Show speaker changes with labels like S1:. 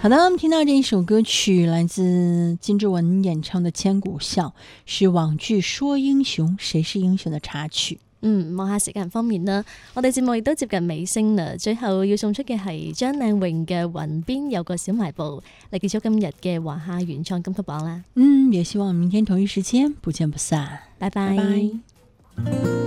S1: 好的，我们听到这一首歌曲来自金志文演唱的《千古笑》，是網劇《說英雄誰是英雄》的插曲。
S2: 望下時間方面啦，我哋節目亦都接近尾聲啦，最後要送出嘅係張靚穎嘅《雲邊有個小賣部》嚟結束今日嘅華夏原創金曲榜啦。
S1: 也希望明天同一時間不見不散，
S2: 拜拜。
S1: 拜拜。